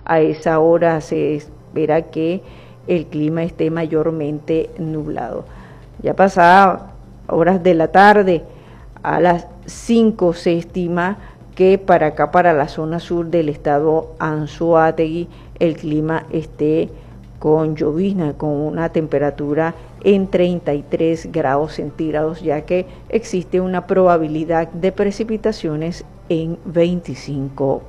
a esa hora se espera que el clima esté mayormente nublado. Ya pasadas horas de la tarde, a las 5 se estima que para acá, para la zona sur del estado Anzoátegui, el clima esté con llovizna, con una temperatura en 33 grados centígrados, ya que existe una probabilidad de precipitaciones en 25%.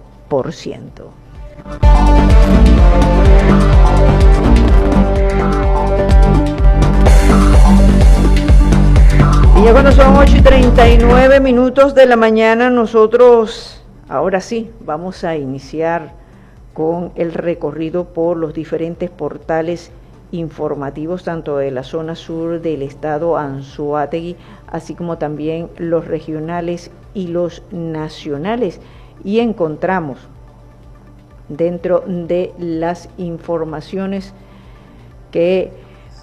Y ya cuando son 8:39 de la mañana, nosotros ahora sí vamos a iniciar con el recorrido por los diferentes portales informativos, tanto de la zona sur del estado Anzoátegui, así como también los regionales y los nacionales. Y encontramos dentro de las informaciones que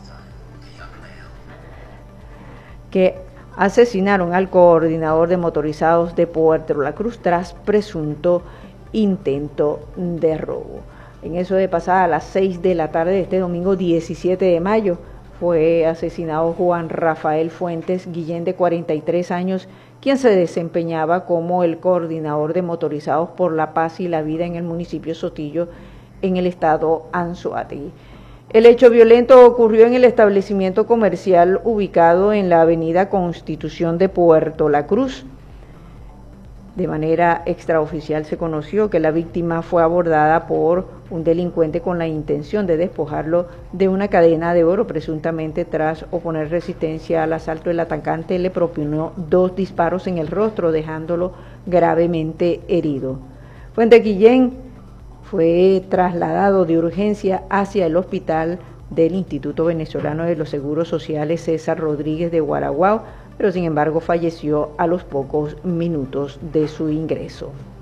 asesinaron al coordinador de motorizados de Puerto La Cruz tras presunto intento de robo. En eso de pasada a las 6 de la tarde de este domingo 17 de mayo fue asesinado Juan Rafael Fuentes Guillén, de 43 años, quien se desempeñaba como el coordinador de motorizados por la paz y la vida en el municipio Sotillo, en el estado Anzoátegui. El hecho violento ocurrió en el establecimiento comercial ubicado en la avenida Constitución de Puerto La Cruz. De manera extraoficial se conoció que la víctima fue abordada por un delincuente con la intención de despojarlo de una cadena de oro. Presuntamente, tras oponer resistencia al asalto, el atacante le propinó 2 disparos en el rostro, dejándolo gravemente herido. Fuentes Guillén fue trasladado de urgencia hacia el hospital del Instituto Venezolano de los Seguros Sociales César Rodríguez de Guaraguao, pero sin embargo falleció a los pocos minutos de su ingreso.